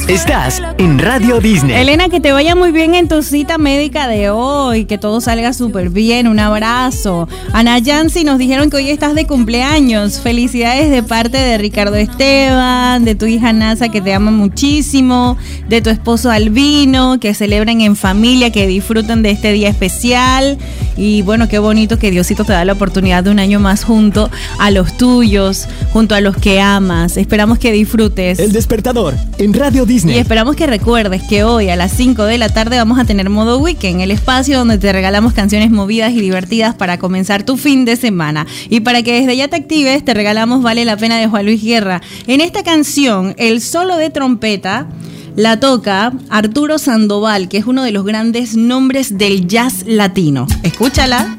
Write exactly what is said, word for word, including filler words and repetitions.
Estás en Radio Disney. Elena, que te vaya muy bien en tu cita médica de hoy, que todo salga súper bien, un abrazo. Ana Yancy, nos dijeron que hoy estás de cumpleaños. Felicidades de parte de Ricardo Esteban, de tu hija Nasa, que te ama muchísimo, de tu esposo Albino, que celebren en familia, que disfruten de este día especial. Y bueno, qué bonito que Diosito te da la oportunidad de un año más junto a los tuyos, junto a los que amas. Esperamos que disfrutes. El Despertador en Radio Disney. Y esperamos que recuerdes que hoy a las cinco de la tarde vamos a tener Modo Weekend, el espacio donde te regalamos canciones movidas y divertidas para comenzar tu fin de semana. Y para que desde ya te actives, te regalamos Vale la Pena de Juan Luis Guerra. En esta canción, el solo de trompeta la toca Arturo Sandoval, que es uno de los grandes nombres del jazz latino. Escúchala.